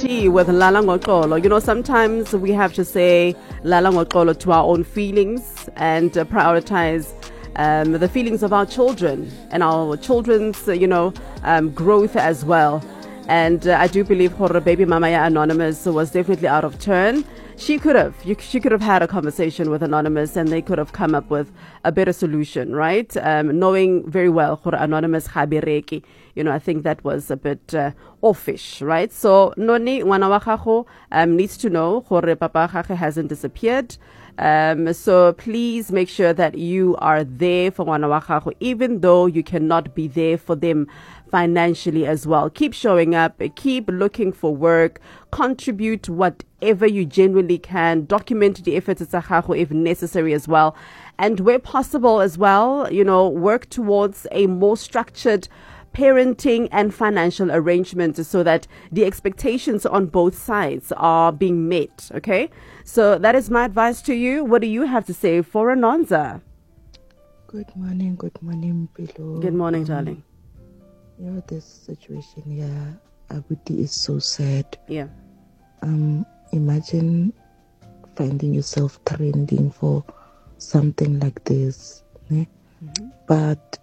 She with Lala Ngoxolo. You know, sometimes we have to say Lala Ngoxolo to our own feelings and prioritize the feelings of our children and our children's, growth as well. And I do believe Hora Baby Mamaya Anonymous was definitely out of turn. She could have had a conversation with Anonymous and they could have come up with a better solution, right? Knowing very well Hora Anonymous Habireki, I think that was a bit offish, right? So Noni Wanawakaho needs to know Hora Papa Kake hasn't disappeared. So please make sure that you are there for Wanawakaho, even though you cannot be there for them financially as well. Keep showing up, keep looking for work, contribute whatever you genuinely can, document the efforts if necessary as well. And where possible as well, work towards a more structured parenting and financial arrangements so that the expectations on both sides are being met. Okay, so that is my advice to you. What do you have to say for Anonza? Good morning, Mpilo. Good morning, darling. This situation, Abuti, is so sad. Yeah. Imagine finding yourself trending for something like this. Mm-hmm. But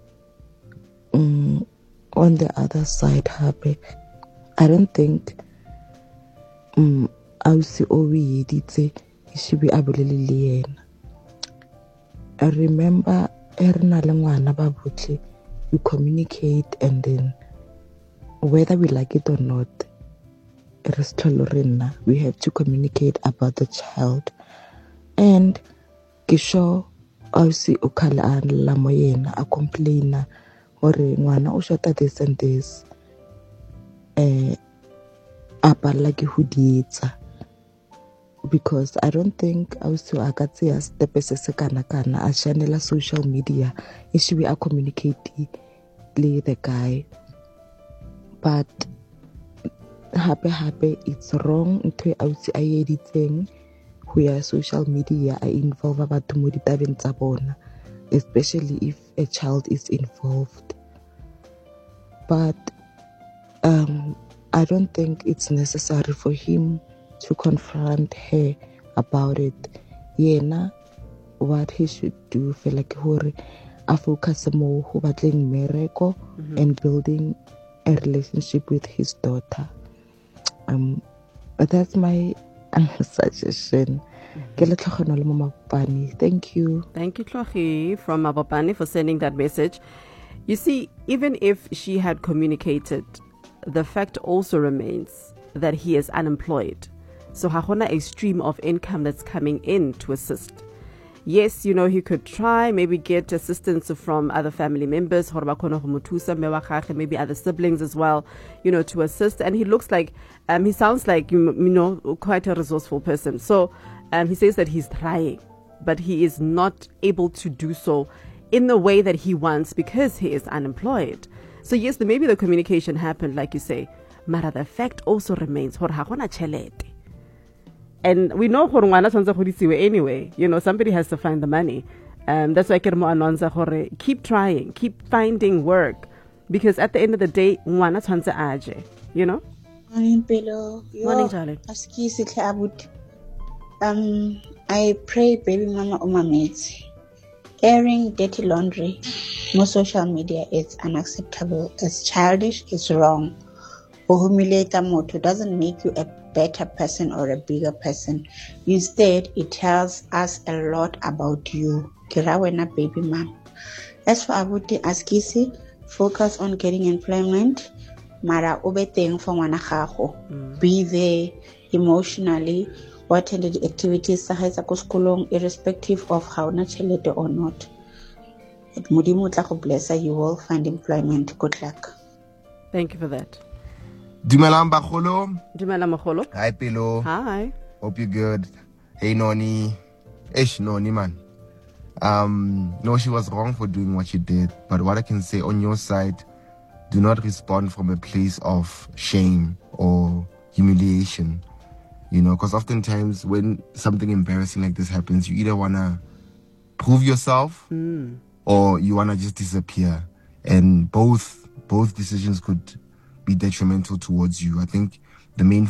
on the other side, happy. I don't think Ausi Owi Editse should be abulili. I remember Erna Langwana Babuchi, we communicate, and then whether we like it or not, we have to communicate about the child. And Kisho Ausi Okala Lamoyena a complainer or ngwana o shota this and this apala ke ho dietsa, because I don't think also akatse a step se kana a channel social media it should be a communicate le the guy. But happy it's wrong ntwe ausi a editseng ho ya social media I involve batho mo ditabeng tsa bona, especially if a child is involved. But I don't think it's necessary for him to confront her about it. Yena, what he should do feel like hore a focus more ho batleng mereko and building a relationship with his daughter. But that's my suggestion. Thank you. Thank you, Tlohi from Mabopani, for sending that message. You see, even if she had communicated, the fact also remains that he is unemployed. So hahona a stream of income that's coming in to assist. Yes, he could try, maybe get assistance from other family members, maybe other siblings as well, to assist. And he looks like, he sounds like, quite a resourceful person. So he says that he's trying, but he is not able to do so in the way that he wants because he is unemployed. So yes, maybe the communication happened, like you say, but the fact also remains. And we know anyway, somebody has to find the money. That's why keep trying, keep finding work, because at the end of the day, Morning, Pelo. Morning, darling. I pray baby mama umametse. Airing dirty laundry on social media is unacceptable. It's childish, it's wrong. Humiliate moto doesn't make you a better person or a bigger person. Instead, it tells us a lot about you. Kirawena baby mama. As for Abuti Askisi, focus on getting employment. Mara obeteng for wanagago. Be there emotionally. Or attend the activities irrespective of how natural or not. You will find employment. Good luck. Thank you for that. Dumelang Bagolo. Dumelang Magolo. Hi Pelo. Hi. Hope you're good. Hey Noni. Noni man. No, she was wrong for doing what she did. But what I can say on your side, do not respond from a place of shame or humiliation. Because oftentimes when something embarrassing like this happens, you either want to prove yourself or you want to just disappear. And both decisions could be detrimental towards you. I think the main